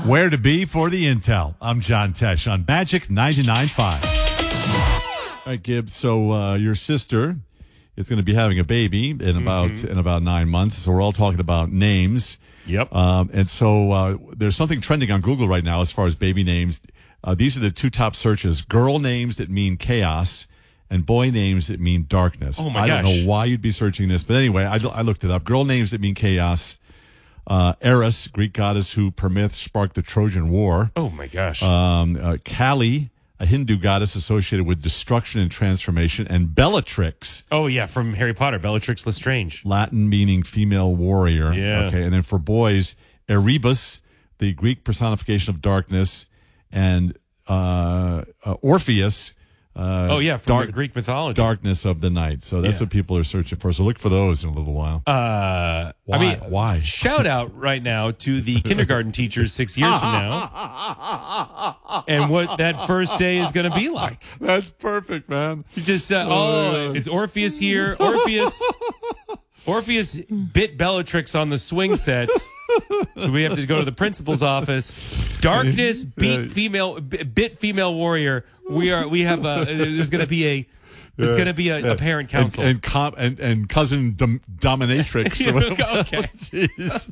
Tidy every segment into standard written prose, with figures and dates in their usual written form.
Where to be for the intel. I'm John Tesh on Magic 99.5. All right, Gibbs. So your sister is going to be having a baby in about 9 months. So we're all talking about names. Yep. And so there's something trending on Google right now as far as baby names. These are the two top searches: girl names that mean chaos, and boy names that mean darkness. Oh my I gosh. don't know why you'd be searching this, but anyway, I looked it up. Girl names that mean chaos. Eris, Greek goddess who per myth sparked the Trojan War. Oh my gosh. Kali, a Hindu goddess associated with destruction and transformation, and Bellatrix. Oh yeah, from Harry Potter, Bellatrix Lestrange. Latin meaning female warrior. Yeah. Okay, and then for boys, Erebus, the Greek personification of darkness, and Orpheus. From Greek mythology. Darkness of the night. So that's what people are searching for. So look for those in a little while. Why? Shout out right now to the kindergarten teachers 6 years from now, and what that first day is going to be like. That's perfect, man. You just said, is Orpheus here? Orpheus bit Bellatrix on the swing set, so we have to go to the principal's office. Darkness bit female warrior. There's going to be a parent council and cousin dominatrix. Okay. Jeez.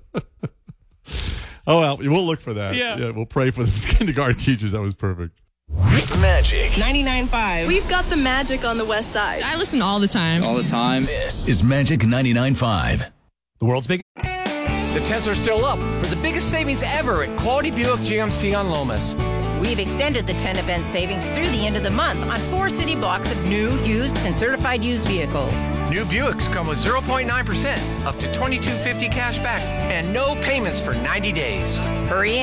Oh well, we'll look for that. Yeah, we'll pray for the kindergarten teachers. That was perfect. Magic 99.5. We've got the magic on the west side. I listen all the time. all the time. This is Magic 99.5. The world's big. The tents are still up for the biggest savings ever at Quality Buick GMC on Lomas. We've extended the 10 event savings through the end of the month on 4 city blocks of new, used, and certified used vehicles. New Buicks come with 0.9%, up to $2,250 cash back, and no payments for 90 days. Hurry in.